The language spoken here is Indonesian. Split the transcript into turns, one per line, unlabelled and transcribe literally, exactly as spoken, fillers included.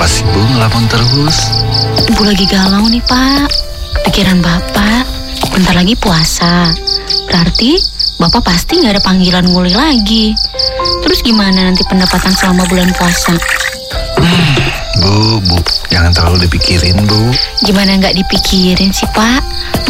Kenapa sih Bu ngelamun terus?
Ibu lagi galau nih Pak. Pikiran Bapak, bentar lagi puasa. Berarti Bapak pasti gak ada panggilan nguli lagi. Terus gimana nanti pendapatan selama bulan puasa?
Hmm, Bu, Bu, jangan terlalu dipikirin Bu.
Gimana gak dipikirin sih Pak?